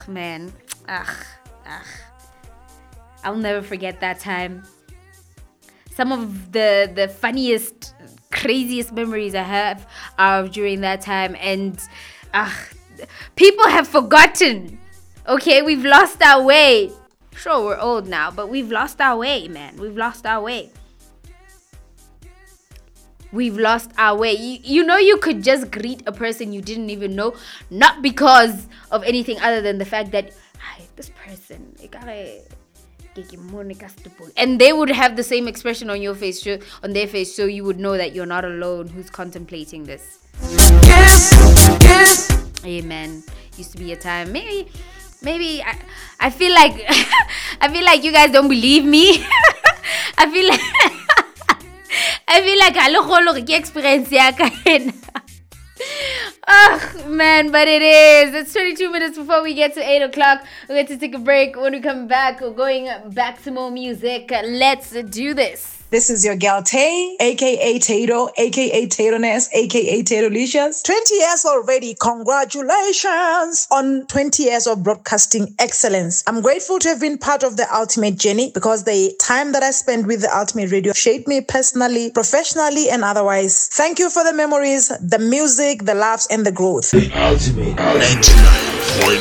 Man, ugh, ugh. I'll never forget that time. Some of the funniest, craziest memories I have are during that time, and people have forgotten. Okay, we've lost our way. Sure, we're old now, but we've lost our way, man. We've lost our way. We've lost our way. You know, you could just greet a person you didn't even know, not because of anything other than the fact that, hi, this person, and they would have the same expression on your face, on their face, so you would know that you're not alone who's contemplating this. Hey, man, used to be a time. Maybe I feel like I feel like you guys don't believe me. I feel like I experience. Oh man, but it is. It's 22 minutes before we get to 8 o'clock. We're going to take a break. When we come back, we're going back to more music. Let's do this. This is your girl Tay, aka Tato, aka Tato-ness, aka Tato-licious. 20 years already. Congratulations on 20 years of broadcasting excellence. I'm grateful to have been part of the ultimate journey because the time that I spent with the ultimate radio shaped me personally, professionally, and otherwise. Thank you for the memories, the music, the laughs, and the growth. The ultimate 99.9